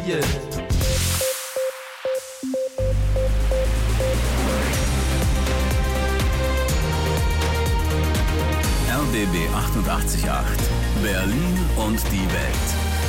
yeah. RBB 88.8 Berlin und die Welt.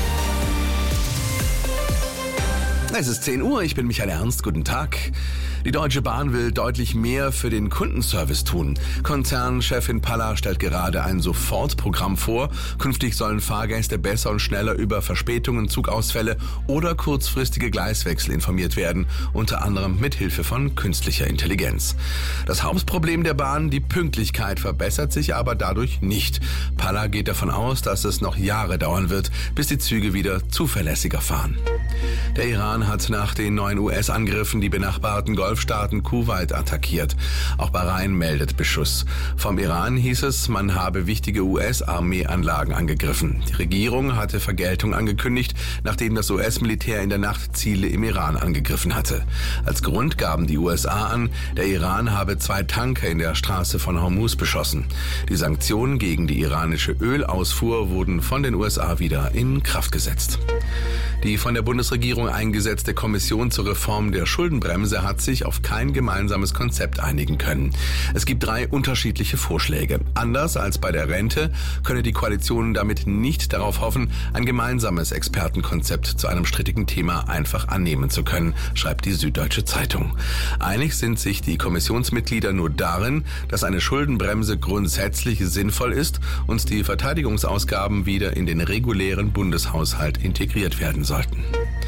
Es ist 10 Uhr, ich bin Michael Ernst, guten Tag. Die Deutsche Bahn will deutlich mehr für den Kundenservice tun. Konzernchefin Palla stellt gerade ein Sofortprogramm vor. Künftig sollen Fahrgäste besser und schneller über Verspätungen, Zugausfälle oder kurzfristige Gleiswechsel informiert werden, unter anderem mit Hilfe von künstlicher Intelligenz. Das Hauptproblem der Bahn, die Pünktlichkeit, verbessert sich aber dadurch nicht. Palla geht davon aus, dass es noch Jahre dauern wird, bis die Züge wieder zuverlässiger fahren. Der Iran hat nach den neuen US-Angriffen die benachbarten Golfstaaten Kuwait attackiert. Auch Bahrain meldet Beschuss. Vom Iran hieß es, man habe wichtige US-Armeeanlagen angegriffen. Die Regierung hatte Vergeltung angekündigt, nachdem das US-Militär in der Nacht Ziele im Iran angegriffen hatte. Als Grund gaben die USA an, der Iran habe 2 Tanker in der Straße von Hormuz beschossen. Die Sanktionen gegen die iranische Ölausfuhr wurden von den USA wieder in Kraft gesetzt. Die von der Bundesregierung eingesetzte Kommission zur Reform der Schuldenbremse hat sich auf kein gemeinsames Konzept einigen können. Es gibt 3 unterschiedliche Vorschläge. Anders als bei der Rente könne die Koalition damit nicht darauf hoffen, ein gemeinsames Expertenkonzept zu einem strittigen Thema einfach annehmen zu können, schreibt die Süddeutsche Zeitung. Einig sind sich die Kommissionsmitglieder nur darin, dass eine Schuldenbremse grundsätzlich sinnvoll ist und die Verteidigungsausgaben wieder in den regulären Bundeshaushalt integriert werden sollten.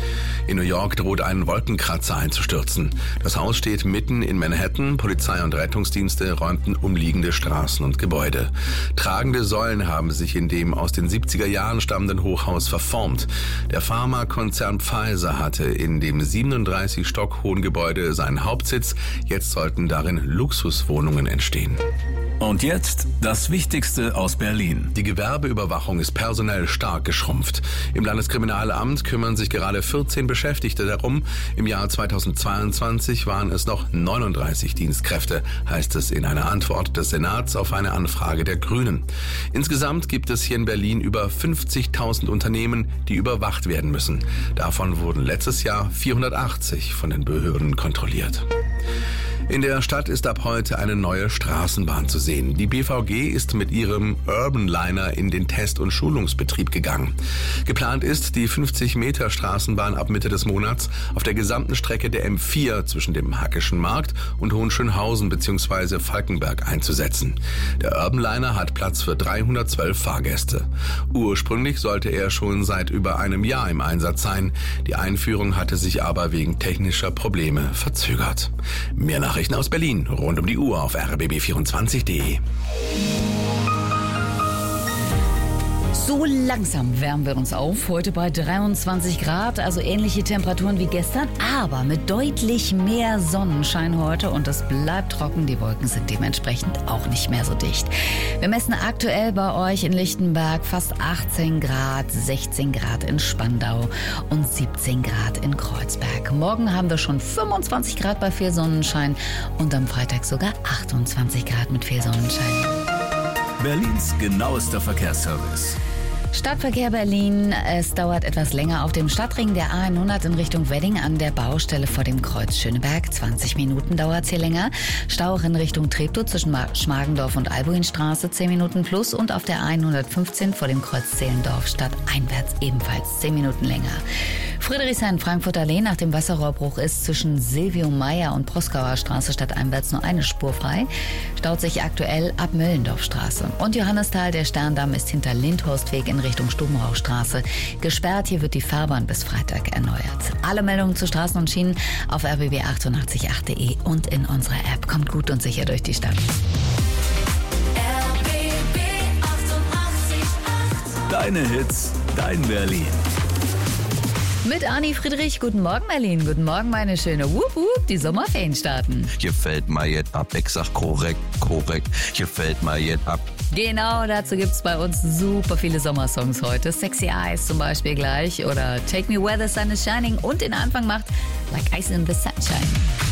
In New York droht ein Wolkenkratzer einzustürzen. Das Haus steht mitten in Manhattan. Polizei und Rettungsdienste räumten umliegende Straßen und Gebäude. Tragende Säulen haben sich in dem aus den 70er Jahren stammenden Hochhaus verformt. Der Pharmakonzern Pfizer hatte in dem 37 Stock hohen Gebäude seinen Hauptsitz. Jetzt sollten darin Luxuswohnungen entstehen. Und jetzt das Wichtigste aus Berlin. Die Gewerbeüberwachung ist personell stark geschrumpft. Im Landeskriminalamt kümmern sich gerade 14 Beschäftigte darum. Im Jahr 2022 waren es noch 39 Dienstkräfte, heißt es in einer Antwort des Senats auf eine Anfrage der Grünen. Insgesamt gibt es hier in Berlin über 50.000 Unternehmen, die überwacht werden müssen. Davon wurden letztes Jahr 480 von den Behörden kontrolliert. In der Stadt ist ab heute eine neue Straßenbahn zu sehen. Die BVG ist mit ihrem Urban Liner in den Test- und Schulungsbetrieb gegangen. Geplant ist, die 50-Meter Straßenbahn ab Mitte des Monats auf der gesamten Strecke der M4 zwischen dem Hackischen Markt und Hohenschönhausen bzw. Falkenberg einzusetzen. Der Urban Liner hat Platz für 312 Fahrgäste. Ursprünglich sollte er schon seit über einem Jahr im Einsatz sein. Die Einführung hatte sich aber wegen technischer Probleme verzögert. Mehr Nachrichten aus Berlin rund um die Uhr auf rbb24.de. So langsam wärmen wir uns auf, heute bei 23 Grad, also ähnliche Temperaturen wie gestern, aber mit deutlich mehr Sonnenschein heute und es bleibt trocken, die Wolken sind dementsprechend auch nicht mehr so dicht. Wir messen aktuell bei euch in Lichtenberg fast 18 Grad, 16 Grad in Spandau und 17 Grad in Kreuzberg. Morgen haben wir schon 25 Grad bei viel Sonnenschein und am Freitag sogar 28 Grad mit viel Sonnenschein. Berlins genauester Verkehrsservice. Stadtverkehr Berlin. Es dauert etwas länger auf dem Stadtring der A100 in Richtung Wedding an der Baustelle vor dem Kreuz Schöneberg. 20 Minuten dauert es hier länger. Stau auch in Richtung Treptow zwischen Schmargendorf und Albuinstraße 10 Minuten plus und auf der A115 vor dem Kreuz Zehlendorf stadteinwärts ebenfalls 10 Minuten länger. Friedrichshain-Frankfurter Allee nach dem Wasserrohrbruch ist zwischen Silvio Meyer und Proskauer Straße stadteinwärts nur eine Spur frei. Staut sich aktuell ab Möllendorfstraße. Und Johannisthal, der Sterndamm ist hinter Lindhorstweg in Richtung Stubenrauchstraße gesperrt. Hier wird die Fahrbahn bis Freitag erneuert. Alle Meldungen zu Straßen und Schienen auf rbb888.de und in unserer App. Kommt gut und sicher durch die Stadt. RBB 88.8. Deine Hits, dein Berlin. Mit Arni Friedrich. Guten Morgen, Berlin. Guten Morgen, meine Schöne. Wupp, wupp, die Sommerferien starten. Gefällt mir jetzt ab. Ich sag korrekt. Gefällt mir jetzt ab. Genau, dazu gibt's bei uns super viele Sommersongs heute. Sexy Eyes zum Beispiel gleich oder Take Me Where the Sun is Shining und den Anfang macht Like Ice in the Sunshine.